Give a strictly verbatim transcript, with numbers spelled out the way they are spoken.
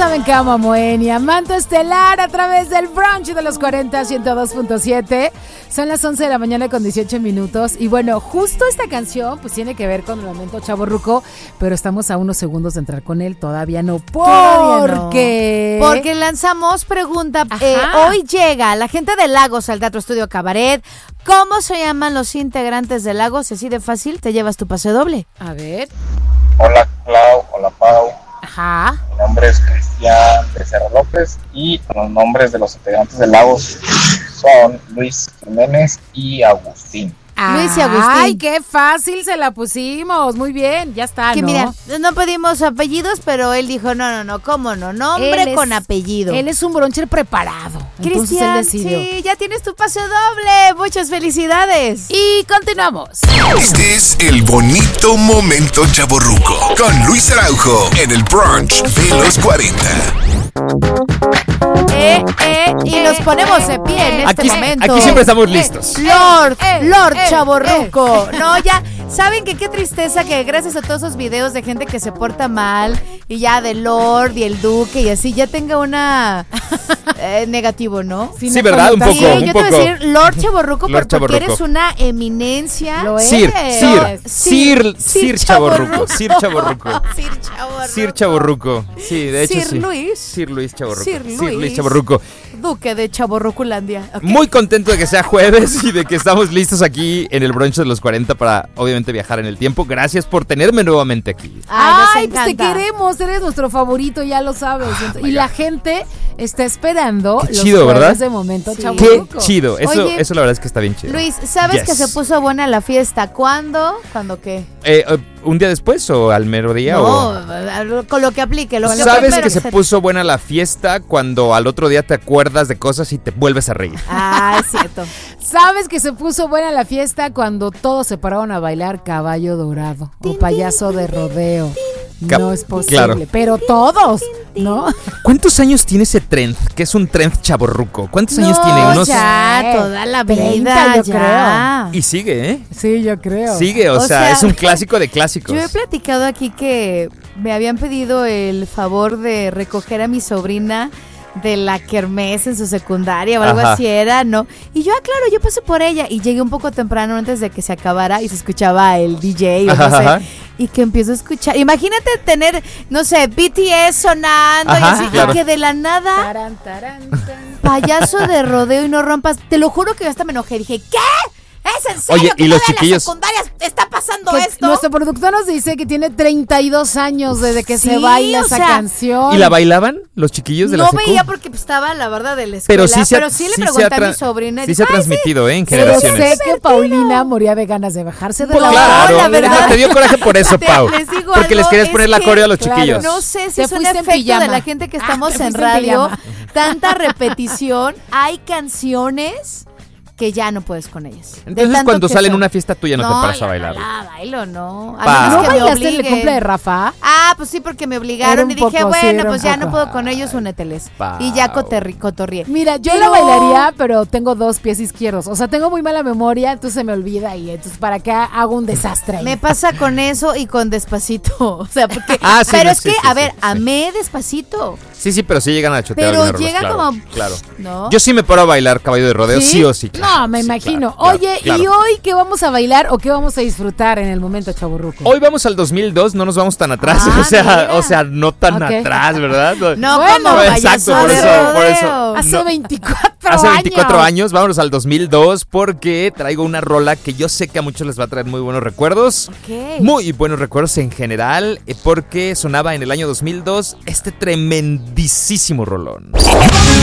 saben que amo a Moenia. Manto estelar a través del brunch de los cuarenta, ciento dos punto siete. Son las once de la mañana con dieciocho minutos. Y bueno, justo esta canción pues tiene que ver con el momento chavorruco, pero estamos a unos segundos de entrar con él. Todavía no. Porque... No. Porque lanzamos pregunta. Eh, hoy llega la gente de Lagos al Teatro Estudio Cabaret. ¿Cómo se llaman los integrantes de Lagos? Así de fácil, te llevas tu pase doble. A ver. Hola Clau, hola Pau. Ajá. Mi nombre es Cristian Becerra López y los nombres de los integrantes de Lagos son Luis Jiménez y Agustín. Luis y Agustín. Ay, qué fácil se la pusimos. Muy bien, ya está, que ¿no? Mira, no pedimos apellidos, pero él dijo, no, no, no, ¿cómo no? Nombre es, con apellido. Él es un bruncher preparado. Cristian, sí, ya tienes tu pase doble. Muchas felicidades. Y continuamos. Este es el bonito momento chavorruco con Luis Araujo en el brunch de los cuarenta. Eh, eh, y nos ponemos de pie en este aquí, momento. Aquí siempre estamos listos. Eh, Lord, eh, Lord eh, Chavorruco. Eh. No, ya, ¿saben que qué tristeza que gracias a todos esos videos de gente que se porta mal y ya de Lord y el Duque y así, ya tenga una eh, negativo, ¿no? Sí, sí, ¿verdad? Un poco, sí, un yo poco. te voy a decir Lord Chavorruco Lord porque Chavorruco. eres una eminencia. Lo Sir, eres. Sir, Sir, Sir Sir Chavorruco. Sir Chavorruco. Sir Chavorruco. Sir Chavorruco. Sí, de hecho Sir sí. Luis. Sir Luis Chavorruco. Sir Sir Luis Luis. Chavorruco. Duque de Chavorruculandia. Okay. Muy contento de que sea jueves y de que estamos listos aquí en el brunch de los cuarenta para obviamente viajar en el tiempo. Gracias por tenerme nuevamente aquí. Ay, nos Ay, pues te encanta. queremos, eres nuestro favorito, ya lo sabes. Oh, y la gente está esperando Qué los chido, jueves ¿verdad? de momento Sí. chavorruco. Qué chido. Eso, Oye, eso la verdad es que está bien chido. Luis, ¿sabes Yes. que se puso buena la fiesta? ¿Cuándo? ¿Cuándo qué? Eh, eh, ¿Un día después o al mero día? No, O... con lo que aplique. Lo, lo ¿Sabes primero que se se- puso buena la fiesta cuando al otro día te acuerdas de cosas y te vuelves a reír? Ah, es cierto. ¿Sabes que se puso buena la fiesta cuando todos se pararon a bailar caballo dorado o payaso de rodeo? Cap- No es posible, claro. pero todos, ¿no? ¿Cuántos años tiene ese trend? Que es un trend chavorruco. ¿Cuántos años No, tiene? Unos... ya, toda la vida, treinta, yo ya. Y sigue, ¿eh? Sí, yo creo. Sigue, o, O sea, sea, es un clásico de clásicos. Yo he platicado aquí que me habían pedido el favor de recoger a mi sobrina de la kermés en su secundaria o algo Ajá. así era, ¿no? Y yo, ah, claro, yo pasé por ella y llegué un poco temprano antes de que se acabara y se escuchaba el D J o no Ajá. sé, y que empiezo a escuchar. Imagínate tener, no sé, B T S sonando y Ajá, así, claro. y que de la nada, Tarán, tarán, tarán. payaso de rodeo y no rompas. Te lo juro que yo hasta me enojé. Dije, ¿qué? ¿Es en serio Oye, que y los todavía en chiquillos- las secundarias está pasando Que esto? nuestro productor nos dice que tiene treinta y dos años desde que Sí, se baila o esa sea, canción. ¿Y la bailaban los chiquillos de no la secu? veía porque pues, estaba la verdad de la escuela, Pero sí se ha, pero sí le sí pregunté se ha a mi tra- sobrina y sí se ha dijo, "Ay, transmitido, ¿eh? En Pero generaciones. sé que Paulina moría de ganas de bajarse de Pues la claro, la verdad. te dio coraje por eso, Te- Pau. les digo Porque les algo, querías es poner la que- coreo a los claro, chiquillos. No sé si Te es un fuiste en efecto pijama. de la gente que Ah, estamos te en fuiste en radio, pijama. tanta repetición, hay canciones que ya no puedes con ellas. De Entonces, tanto cuando que sale en son. una fiesta tuya no, te paras yo a bailar. No, la bailo, no. A Pa. menos ¿No que me bailaste el obliguen. cumple de Rafa? Ah, pues sí, porque me Era obligaron un y dije, poco, sí, bueno, era pues un ya poco. no puedo con ellos, úneteles. Pau. Y ya coterri- cotorrié. Mira, yo Pero- la bailaría, pero tengo dos pies izquierdos. O sea, tengo muy mala memoria, entonces se me olvida y entonces ¿para qué hago un desastre ahí? Me pasa con eso y con Despacito. O sea, porque. Ah, sí, pero no, es sí, que, sí, a sí, ver, sí. amé Despacito. Sí, sí, pero sí llegan a chotear Pero algunas rolas, llega claro, como. Claro. ¿No? Yo sí me paro a bailar caballo de rodeo, sí, o sí. Claro, No, me sí, imagino. claro, claro, Oye, claro. ¿y hoy qué vamos a bailar o qué vamos a disfrutar en el momento chavorruco? Hoy vamos al dos mil dos, no nos vamos tan atrás, Ah, o sea, mira. o sea, no tan Ok. atrás, ¿verdad? No, Bueno, como exacto, payaso por de eso, por rodeo. eso. Hace no. veinticuatro Hace años. veinticuatro años, vámonos al dos mil dos porque traigo una rola que yo sé que a muchos les va a traer muy buenos recuerdos. Ok. Muy buenos recuerdos en general, eh, porque sonaba en el año dos mil dos este tremendísimo rolón.